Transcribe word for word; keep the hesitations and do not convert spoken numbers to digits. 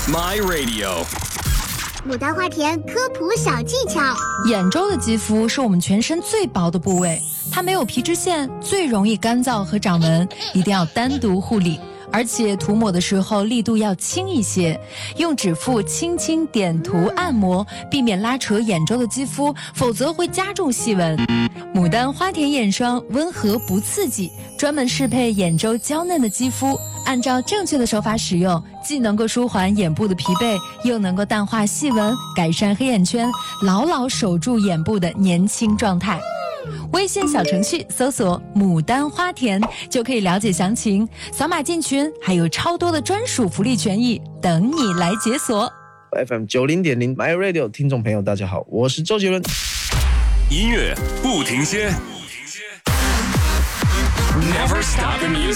My Radio。 牡丹花田科普小技巧： 眼周的肌肤是我们全身最薄的部位，它没有皮脂腺，最容易干燥和长纹，一定要单独护理。而且涂抹的时候力度要轻一些，用指腹轻轻点涂按摩，避免拉扯眼周的肌肤，否则会加重细纹。牡丹花田眼霜温和不刺激，专门适配眼周娇嫩的肌肤，按照正确的手法使用，既能够舒缓眼部的疲惫，又能够淡化细纹，改善黑眼圈，牢牢守住眼部的年轻状态。微信小程序搜索牡丹花田就可以了解详情，扫码进群，还有超多的专属福利权益等你来解锁。 F M 九十点零 My Radio 听众朋友大家好，我是周杰伦。 音乐不停歇， Never stop the music。